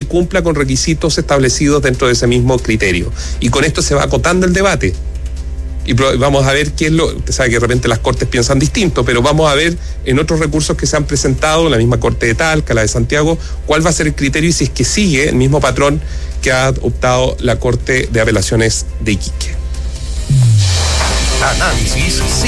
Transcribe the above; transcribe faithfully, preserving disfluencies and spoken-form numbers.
cumpla con requisitos establecidos dentro de ese mismo criterio. Y con esto se va acotando el debate. Y vamos a ver qué es lo... Usted sabe que de repente las cortes piensan distinto, pero vamos a ver en otros recursos que se han presentado, la misma Corte de Talca, la de Santiago, cuál va a ser el criterio y si es que sigue el mismo patrón que ha optado la Corte de Apelaciones de Iquique. Análisis